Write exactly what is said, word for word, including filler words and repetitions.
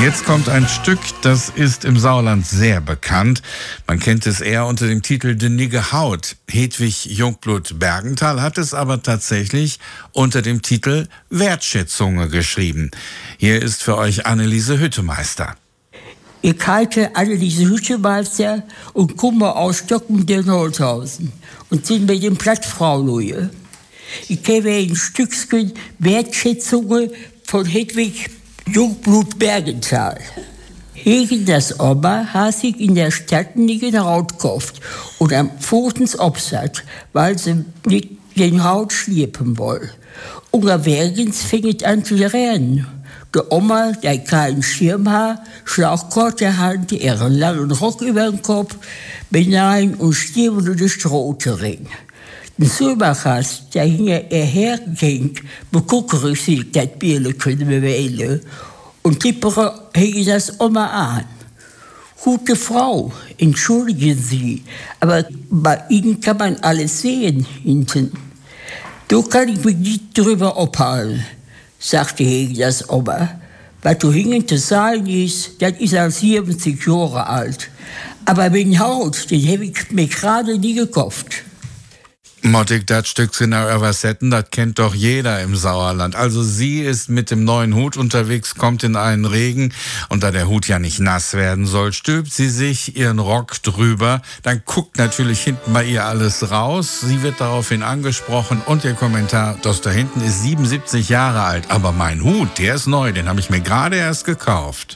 Jetzt kommt ein Stück, das ist im Sauerland sehr bekannt. Man kennt es eher unter dem Titel De Nigge Haut. Hedwig Jungblut-Bergenthal hat es aber tatsächlich unter dem Titel Wertschätzunge geschrieben. Hier ist für euch Anneliese Hüttemeister. Ich heiße Anneliese Hüttemeister und komme aus Stocken-der-Nordhausen und bin mit dem Plattfrau Luje. Ich kenne ein Stückchen Wertschätzunge von Hedwig Jungblut-Bergenthal. Gegen das Oma has ich in der Stadt nicht Haut gekauft und am Pfotens obsat, weil sie nicht den Haut schlippen wollen. Und erwägens fing es an zu rennen. Die Oma, der keinen Schirm hat, schlauchkorte Hand, ihren langen Rock über den Kopf, benein und stiebel durch den Strohterring. Den Sulmachas, der hinter ihr herging, bekuckere sich das Bierle können bewählen und tippere hing das Oma an. Gute Frau, entschuldigen Sie, aber bei Ihnen kann man alles sehen hinten. Da kann ich mich nicht drüber abhalten, sagte Hege das Oma. Was du hinten zu sagen ist, das ist als siebzig Jahre alt. Aber den Haut, den habe ich mir gerade nie gekauft. Mottig, das Stück genau übersetzen, das kennt doch jeder im Sauerland. Also sie ist mit dem neuen Hut unterwegs, kommt in einen Regen und da der Hut ja nicht nass werden soll, stülpt sie sich ihren Rock drüber. Dann guckt natürlich hinten bei ihr alles raus. Sie wird daraufhin angesprochen und ihr Kommentar, das da hinten ist siebenundsiebzig Jahre alt. Aber mein Hut, der ist neu, den habe ich mir gerade erst gekauft.